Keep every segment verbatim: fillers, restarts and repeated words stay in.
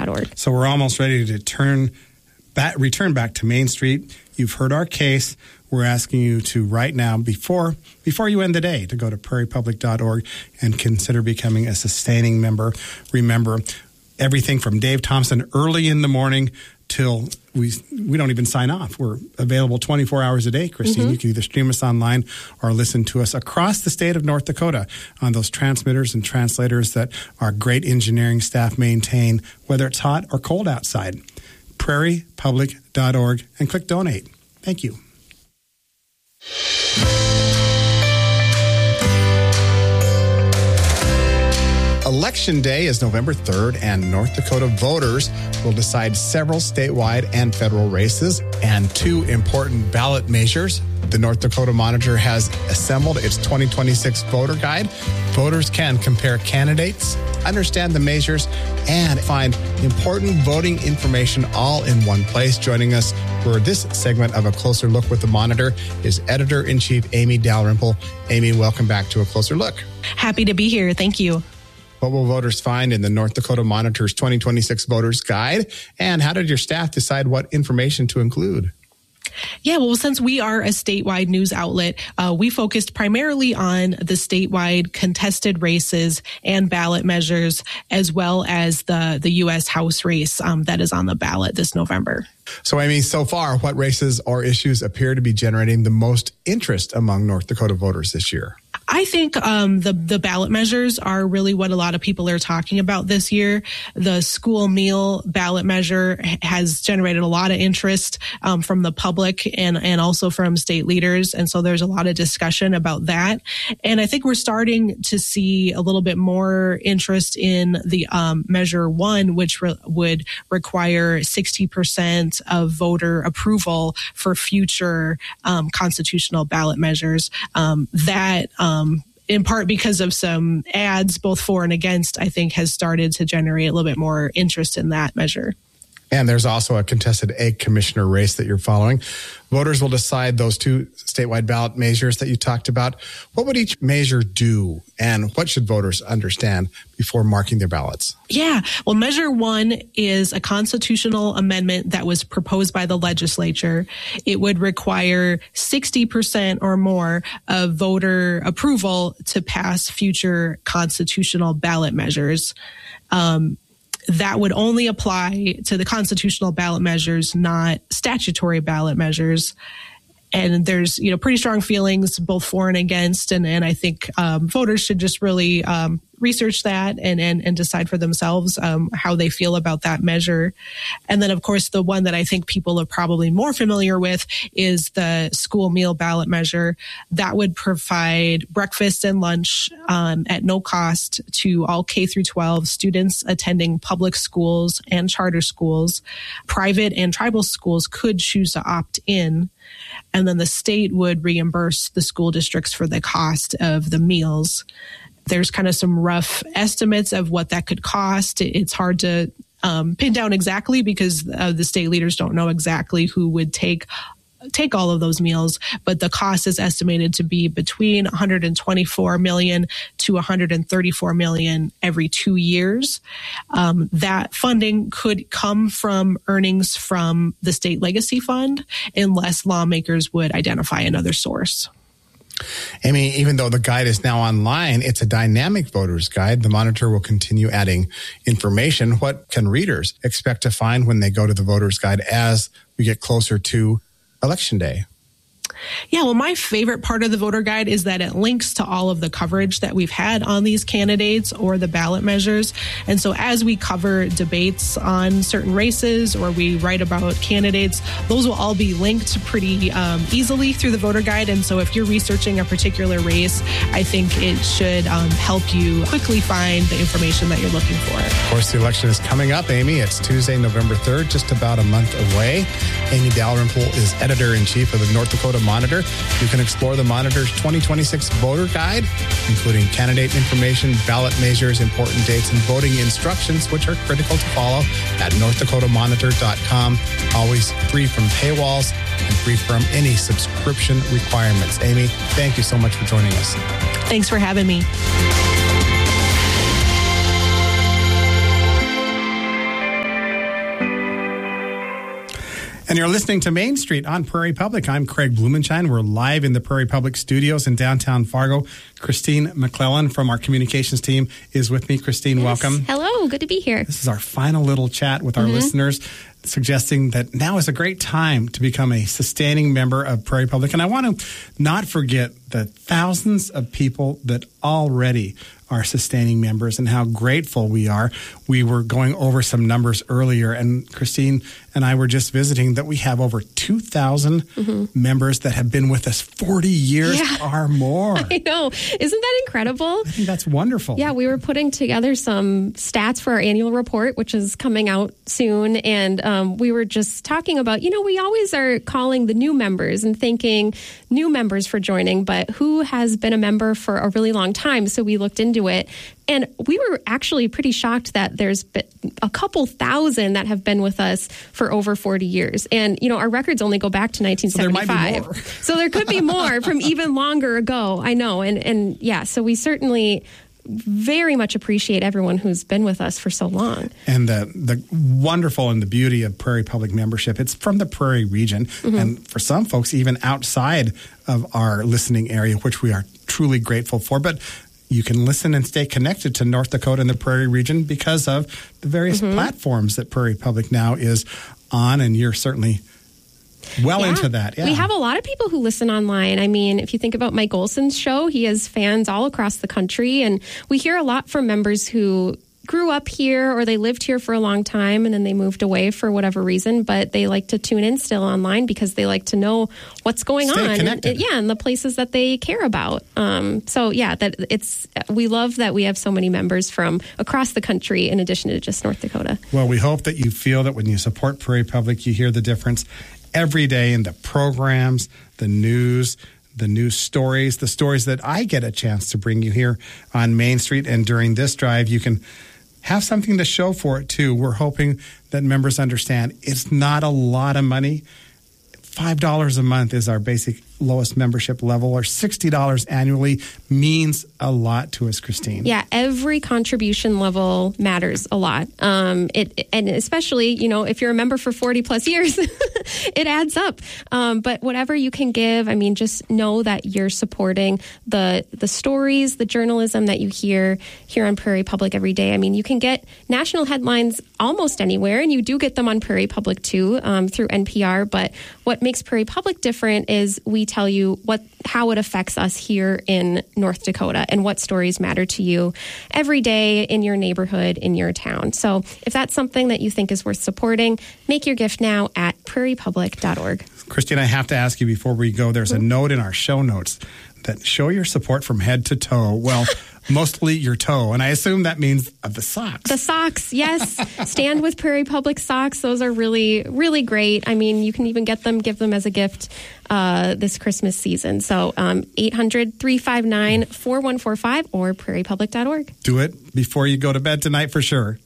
dot org. So we're almost ready to turn back, return back to Main Street. You've heard our case. We're asking you to right now, before before you end the day, to go to prairie public dot org and consider becoming a sustaining member. Remember, everything from Dave Thompson early in the morning till we we don't even sign off. We're available twenty-four hours a day, Christine. Mm-hmm. You can either stream us online or listen to us across the state of North Dakota on those transmitters and translators that our great engineering staff maintain, whether it's hot or cold outside. prairie public dot org and click donate. Thank you. Election Day is November third, and North Dakota voters will decide several statewide and federal races and two important ballot measures. The North Dakota Monitor has assembled its twenty twenty-six voter guide. Voters can compare candidates, understand the measures, and find important voting information all in one place. Joining us for this segment of A Closer Look with the Monitor is Editor-in-Chief Amy Dalrymple. Amy, welcome back to A Closer Look. Happy to be here. Thank you. What will voters find in the North Dakota Monitor's twenty twenty-six Voters Guide? And how did your staff decide what information to include? Yeah, well, since we are a statewide news outlet, uh, we focused primarily on the statewide contested races and ballot measures, as well as the, the U S House race um, that is on the ballot this November. So, Amy, so far, what races or issues appear to be generating the most interest among North Dakota voters this year? I think um, the the ballot measures are really what a lot of people are talking about this year. The school meal ballot measure has generated a lot of interest um, from the public and, and also from state leaders. And so there's a lot of discussion about that. And I think we're starting to see a little bit more interest in the um, measure one, which re- would require sixty percent of voter approval for future um, constitutional ballot measures. Um, that um, Um, in part because of some ads, both for and against, I think has started to generate a little bit more interest in that measure. And there's also a contested egg commissioner race that you're following. Voters will decide those two statewide ballot measures that you talked about. What would each measure do, and what should voters understand before marking their ballots? Yeah, well, Measure One is a constitutional amendment that was proposed by the legislature. It would require sixty percent or more of voter approval to pass future constitutional ballot measures. Um, That would only apply to the constitutional ballot measures, not statutory ballot measures. And there's, you know, pretty strong feelings both for and against. And, and I think um, voters should just really um, research that and, and, and decide for themselves um, how they feel about that measure. And then, of course, the one that I think people are probably more familiar with is the school meal ballot measure. That would provide breakfast and lunch um, at no cost to all K through twelve students attending public schools and charter schools. Private and tribal schools could choose to opt in. And then the state would reimburse the school districts for the cost of the meals. There's kind of some rough estimates of what that could cost. It's hard to um, pin down exactly because uh, the state leaders don't know exactly who would take take all of those meals, but the cost is estimated to be between one hundred twenty-four million dollars to one hundred thirty-four million dollars every two years. Um, that funding could come from earnings from the state legacy fund unless lawmakers would identify another source. Amy, even though the guide is now online, it's a dynamic voters guide. The Monitor will continue adding information. What can readers expect to find when they go to the voters guide as we get closer to Election Day? Yeah, well, my favorite part of the voter guide is that it links to all of the coverage that we've had on these candidates or the ballot measures. And so as we cover debates on certain races or we write about candidates, those will all be linked pretty um, easily through the voter guide. And so if you're researching a particular race, I think it should um, help you quickly find the information that you're looking for. Of course, the election is coming up, Amy. It's Tuesday, November third, just about a month away. Amy Dalrymple is Editor-in-Chief of the North Dakota Monitor. You can explore the Monitor's twenty twenty-six voter guide, including candidate information, ballot measures, important dates, and voting instructions, which are critical to follow at north dakota monitor dot com. Always free from paywalls and free from any subscription requirements. Amy, thank you so much for joining us. Thanks for having me. And you're listening to Main Street on Prairie Public. I'm Craig Blumenshine. We're live in the Prairie Public studios in downtown Fargo. Christine McClellan from our communications team is with me. Christine, yes. welcome. Hello, good to be here. This is our final little chat with our mm-hmm. listeners, suggesting that now is a great time to become a sustaining member of Prairie Public. And I want to not forget the thousands of people that already are sustaining members and how grateful we are. We were going over some numbers earlier, and Christine and I were just visiting that we have over two thousand mm-hmm. members that have been with us forty years yeah. or more. I know. Isn't that incredible? I think that's wonderful. Yeah, we were putting together some stats for our annual report, which is coming out soon, and um, we were just talking about, you know, we always are calling the new members and thanking new members for joining, but who has been a member for a really long time? So we looked into it, and we were actually pretty shocked that there's been a couple thousand that have been with us for over forty years. And, you know, our records only go back to nineteen seventy-five. So there might be more. So there could be more from even longer ago. I know. And, and yeah, so we certainly very much appreciate everyone who's been with us for so long. And the the wonderful and the beauty of Prairie Public membership, it's from the Prairie region. Mm-hmm. And for some folks, even outside of our listening area, which we are truly grateful for. But you can listen and stay connected to North Dakota and the Prairie region because of the various mm-hmm. platforms that Prairie Public now is on, and you're certainly well yeah. into that. Yeah. We have a lot of people who listen online. I mean, if you think about Mike Olson's show, he has fans all across the country, and we hear a lot from members who grew up here or they lived here for a long time and then they moved away for whatever reason, but they like to tune in still online because they like to know what's going Stay on. Connected. And, yeah, and the places that they care about. Um, so yeah, that it's we love that we have so many members from across the country in addition to just North Dakota. Well, we hope that you feel that when you support Prairie Public, you hear the difference every day in the programs, the news, the news stories, the stories that I get a chance to bring you here on Main Street. And during this drive, you can have something to show for it, too. We're hoping that members understand it's not a lot of money. five dollars a month is our basic lowest membership level, or sixty dollars annually means a lot to us, Christine. Yeah, every contribution level matters a lot. Um, it and especially, you know, if you're a member for forty plus years, it adds up. Um, but whatever you can give, I mean, just know that you're supporting the the stories, the journalism that you hear here on Prairie Public every day. I mean, you can get national headlines almost anywhere, and you do get them on Prairie Public too, um, through N P R. But what makes Prairie Public different is we tell you what how it affects us here in North Dakota and what stories matter to you every day in your neighborhood, in your town. So if that's something that you think is worth supporting, make your gift now at prairie public dot org. Christine, I have to ask you before we go, there's mm-hmm. a note in our show notes that show your support from head to toe. Well, mostly your toe. And I assume that means uh, the socks. The socks, yes. Stand with Prairie Public socks. Those are really, really great. I mean, you can even get them, give them as a gift uh, this Christmas season. So um, eight hundred, three five nine, four one four five or prairie public dot org. Do it before you go to bed tonight for sure.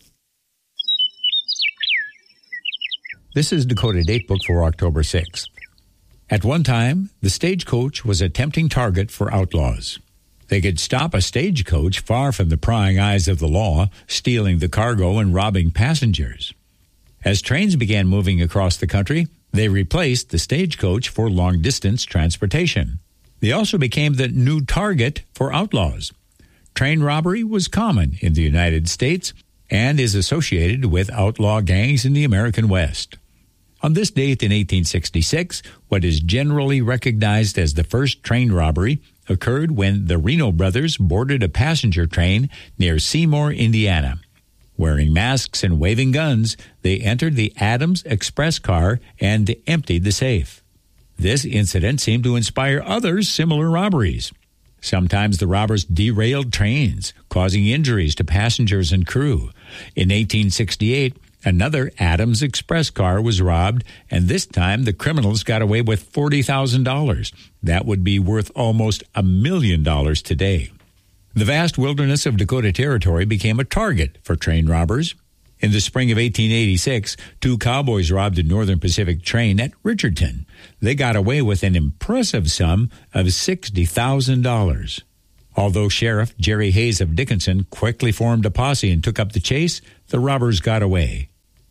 This is Dakota Datebook for October sixth. At one time, the stagecoach was a tempting target for outlaws. They could stop a stagecoach far from the prying eyes of the law, stealing the cargo and robbing passengers. As trains began moving across the country, they replaced the stagecoach for long-distance transportation. They also became the new target for outlaws. Train robbery was common in the United States and is associated with outlaw gangs in the American West. On this date in eighteen sixty-six, what is generally recognized as the first train robbery occurred when the Reno brothers boarded a passenger train near Seymour, Indiana. Wearing masks and waving guns, they entered the Adams Express car and emptied the safe. This incident seemed to inspire other similar robberies. Sometimes the robbers derailed trains, causing injuries to passengers and crew. In eighteen sixty-eight, another Adams Express car was robbed, and this time the criminals got away with forty thousand dollars. That would be worth almost a million dollars today. The vast wilderness of Dakota Territory became a target for train robbers. In the spring of eighteen eighty-six, two cowboys robbed a Northern Pacific train at Richardton. They got away with an impressive sum of sixty thousand dollars. Although Sheriff Jerry Hayes of Dickinson quickly formed a posse and took up the chase, the robbers got away.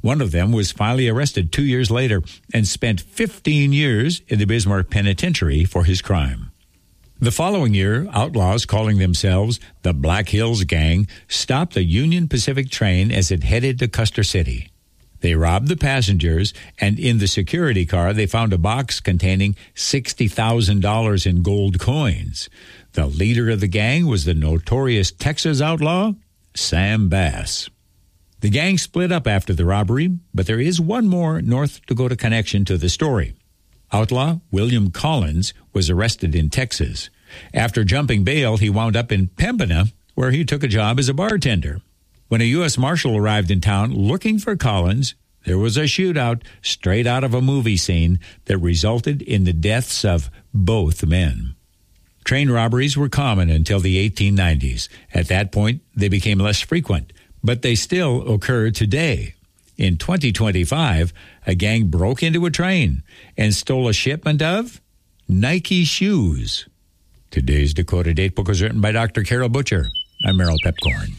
One of them was finally arrested two years later and spent fifteen years in the Bismarck Penitentiary for his crime. The following year, outlaws calling themselves the Black Hills Gang stopped a Union Pacific train as it headed to Custer City. They robbed the passengers, and in the security car, they found a box containing sixty thousand dollars in gold coins. The leader of the gang was the notorious Texas outlaw, Sam Bass. The gang split up after the robbery, but there is one more North Dakota connection to the story. Outlaw William Collins was arrested in Texas. After jumping bail, he wound up in Pembina, where he took a job as a bartender. When a U S Marshal arrived in town looking for Collins, there was a shootout straight out of a movie scene that resulted in the deaths of both men. Train robberies were common until the eighteen nineties. At that point, they became less frequent, but they still occur today. In twenty twenty-five, a gang broke into a train and stole a shipment of Nike shoes. Today's Dakota Datebook was written by Doctor Carol Butcher. I'm Merrill Pepcorn.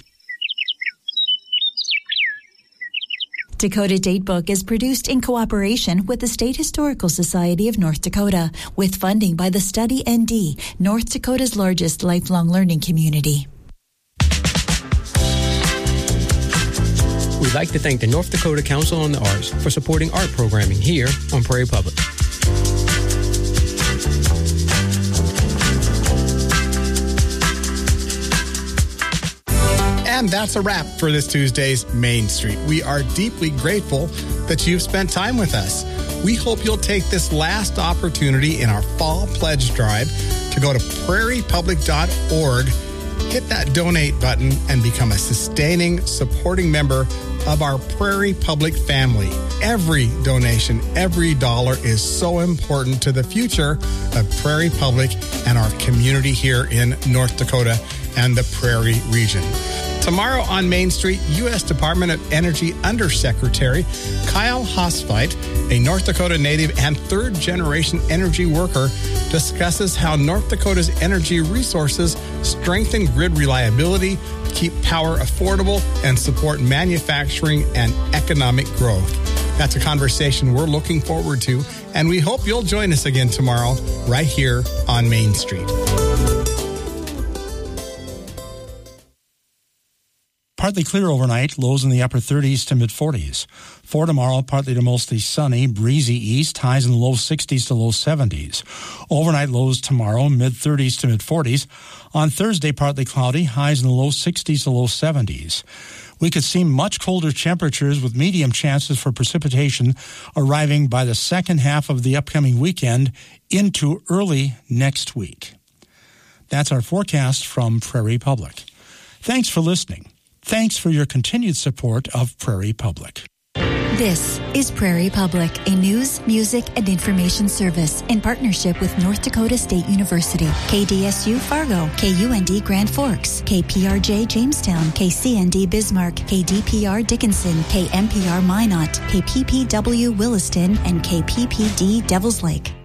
Dakota Datebook is produced in cooperation with the State Historical Society of North Dakota, with funding by the Study N D, North Dakota's largest lifelong learning community. We'd like to thank the North Dakota Council on the Arts for supporting art programming here on Prairie Public. And that's a wrap for this Tuesday's Main Street. We are deeply grateful that you've spent time with us. We hope you'll take this last opportunity in our fall pledge drive to go to prairie public dot org, hit that donate button, and become a sustaining, supporting member of our Prairie Public family. Every donation, every dollar is so important to the future of Prairie Public and our community here in North Dakota and the Prairie region. Tomorrow on Main Street, U S Department of Energy Undersecretary Kyle Hosfeit, a North Dakota native and third-generation energy worker, discusses how North Dakota's energy resources strengthen grid reliability, keep power affordable, and support manufacturing and economic growth. That's a conversation we're looking forward to, and we hope you'll join us again tomorrow right here on Main Street. Partly clear overnight, lows in the upper thirties to mid-forties. For tomorrow, partly to mostly sunny, breezy east, highs in the low sixties to low seventies. Overnight lows tomorrow, mid-thirties to mid-forties. On Thursday, partly cloudy, highs in the low sixties to low seventies. We could see much colder temperatures with medium chances for precipitation arriving by the second half of the upcoming weekend into early next week. That's our forecast from Prairie Public. Thanks for listening. Thanks for your continued support of Prairie Public. This is Prairie Public, a news, music, and information service in partnership with North Dakota State University, K D S U Fargo, K U N D Grand Forks, K P R J Jamestown, K C N D Bismarck, K D P R Dickinson, K M P R Minot, K P P W Williston, and K P P D Devils Lake.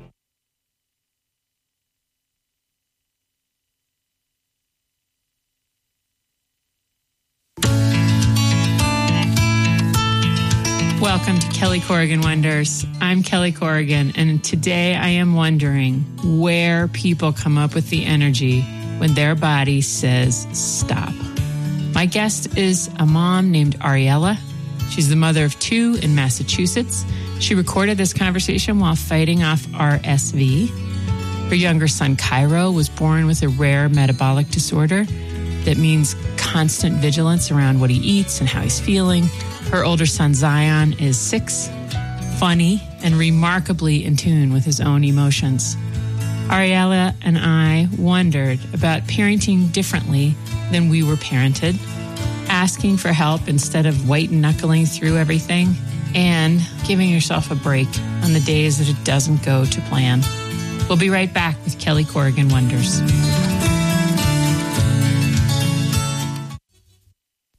Welcome to Kelly Corrigan Wonders. I'm Kelly Corrigan, and today I am wondering where people come up with the energy when their body says stop. My guest is a mom named Ariella. She's the mother of two in Massachusetts. She recorded this conversation while fighting off R S V. Her younger son, Cairo, was born with a rare metabolic disorder that means constant vigilance around what he eats and how he's feeling. Her older son, Zion, is six, funny, and remarkably in tune with his own emotions. Ariella and I wondered about parenting differently than we were parented, asking for help instead of white-knuckling through everything, and giving yourself a break on the days that it doesn't go to plan. We'll be right back with Kelly Corrigan Wonders.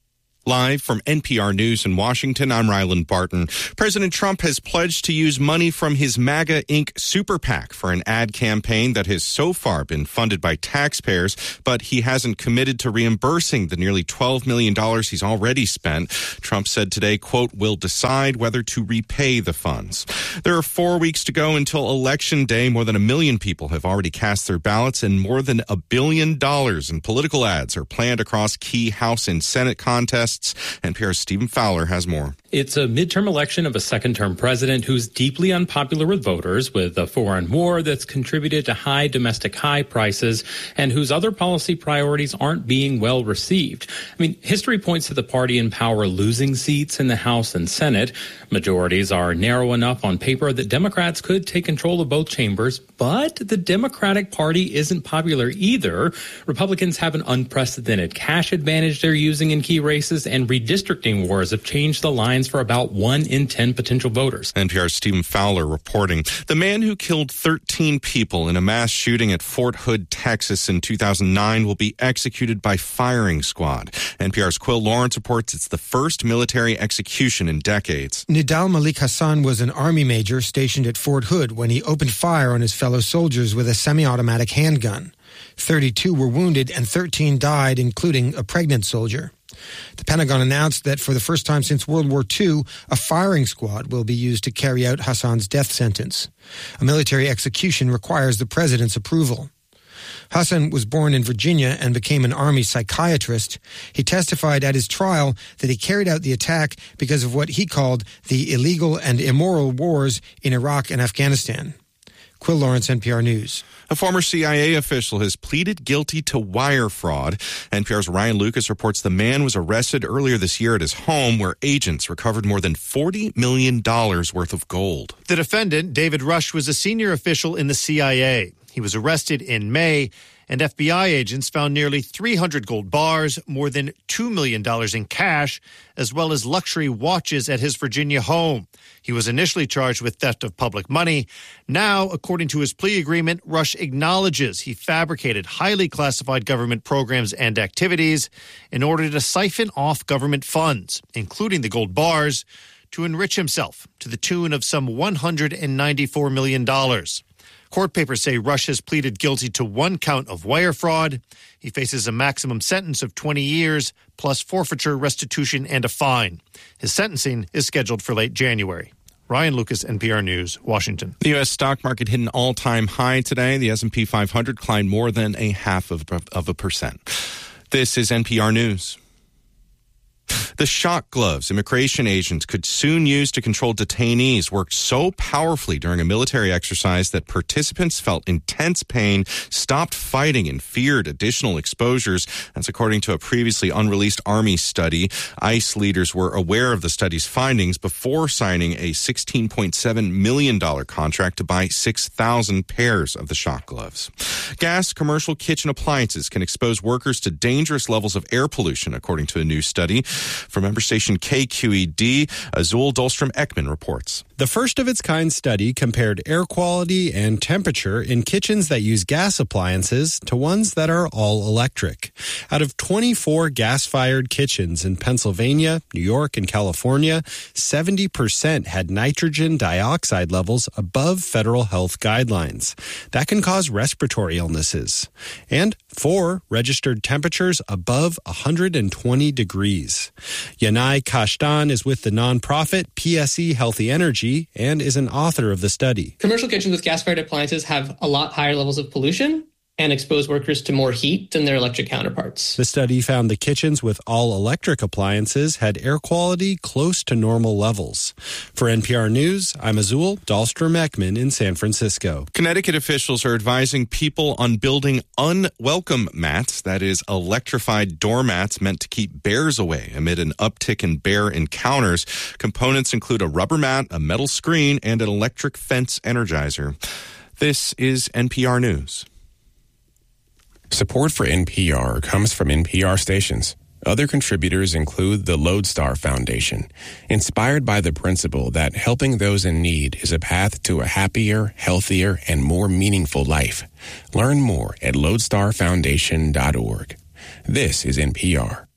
Live from N P R News in Washington, I'm Ryland Barton. President Trump has pledged to use money from his MAGA Incorporated super PAC for an ad campaign that has so far been funded by taxpayers, but he hasn't committed to reimbursing the nearly twelve million dollars he's already spent. Trump said today, quote, "We'll decide whether to repay the funds." There are four weeks to go until Election Day. More than a million people have already cast their ballots, and more than a billion dollars in political ads are planned across key House and Senate contests. N P R's Stephen Fowler has more. It's a midterm election of a second-term president who's deeply unpopular with voters, with a foreign war that's contributed to high domestic high prices, and whose other policy priorities aren't being well received. I mean, history points to the party in power losing seats in the House and Senate. Majorities are narrow enough on paper that Democrats could take control of both chambers, but the Democratic Party isn't popular either. Republicans have an unprecedented cash advantage they're using in key races, and redistricting wars have changed the lines for about one in ten potential voters. N P R's Stephen Fowler reporting. The man who killed thirteen people in a mass shooting at Fort Hood, Texas in two thousand nine will be executed by firing squad. N P R's Quill Lawrence reports it's the first military execution in decades. Nidal Malik Hassan was an Army major stationed at Fort Hood when he opened fire on his fellow soldiers with a semi-automatic handgun. thirty-two were wounded and thirteen died, including a pregnant soldier. The Pentagon announced that for the first time since World War Two, a firing squad will be used to carry out Hassan's death sentence. A military execution requires the president's approval. Hassan was born in Virginia and became an Army psychiatrist. He testified at his trial that he carried out the attack because of what he called the illegal and immoral wars in Iraq and Afghanistan. Quill Lawrence, N P R News. A former C I A official has pleaded guilty to wire fraud. N P R's Ryan Lucas reports the man was arrested earlier this year at his home where agents recovered more than forty million dollars worth of gold. The defendant, David Rush, was a senior official in the C I A. He was arrested in May, and F B I agents found nearly three hundred gold bars, more than two million dollars in cash, as well as luxury watches at his Virginia home. He was initially charged with theft of public money. Now, according to his plea agreement, Rush acknowledges he fabricated highly classified government programs and activities in order to siphon off government funds, including the gold bars, to enrich himself to the tune of some one hundred ninety-four million dollars. Court papers say Rush has pleaded guilty to one count of wire fraud. He faces a maximum sentence of twenty years, plus forfeiture, restitution, and a fine. His sentencing is scheduled for late January. Ryan Lucas, N P R News, Washington. The U S stock market hit an all-time high today. The S and P five hundred climbed more than a half of, of a percent. This is N P R News. The shock gloves immigration agents could soon use to control detainees worked so powerfully during a military exercise that participants felt intense pain, stopped fighting, and feared additional exposures. That's according to a previously unreleased Army study. ICE leaders were aware of the study's findings before signing a sixteen point seven million dollars contract to buy six thousand pairs of the shock gloves. Gas commercial kitchen appliances can expose workers to dangerous levels of air pollution, according to a new study. From member station K Q E D, Azul Dahlstrom-Ekman reports. The first of its kind study compared air quality and temperature in kitchens that use gas appliances to ones that are all electric. Out of twenty-four gas-fired kitchens in Pennsylvania, New York, and California, seventy percent had nitrogen dioxide levels above federal health guidelines. That can cause respiratory illnesses. And four registered temperatures above one hundred twenty degrees. Yanai Kashtan is with the nonprofit P S E Healthy Energy and is an author of the study. Commercial kitchens with gas-fired appliances have a lot higher levels of pollution and expose workers to more heat than their electric counterparts. The study found the kitchens with all-electric appliances had air quality close to normal levels. For N P R News, I'm Azul Dahlstrom-Ekman in San Francisco. Connecticut officials are advising people on building unwelcome mats, that is, electrified doormats meant to keep bears away amid an uptick in bear encounters. Components include a rubber mat, a metal screen, and an electric fence energizer. This is N P R News. Support for N P R comes from N P R stations. Other contributors include the Lodestar Foundation, inspired by the principle that helping those in need is a path to a happier, healthier, and more meaningful life. Learn more at lodestar foundation dot org. This is N P R.